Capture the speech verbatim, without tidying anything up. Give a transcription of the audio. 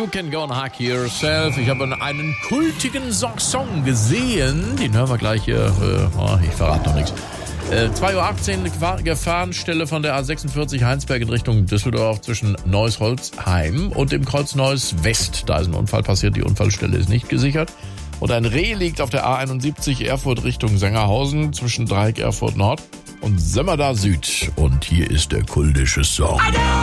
You Can Go and Hack Yourself. Ich habe einen kultigen Song gesehen. Den hören wir gleich hier. Äh, oh, ich verrate noch nichts. Äh, zwei Uhr achtzehn, Gefahrenstelle von der A sechsundvierzig Heinsberg in Richtung Düsseldorf zwischen Neuss-Holzheim und dem Kreuz Neuss West. Da ist ein Unfall passiert, die Unfallstelle ist nicht gesichert. Und ein Reh liegt auf der A einundsiebzig Erfurt Richtung Sengerhausen zwischen Dreieck Erfurt Nord und Sömmerda Süd. Und hier ist der kultische Song.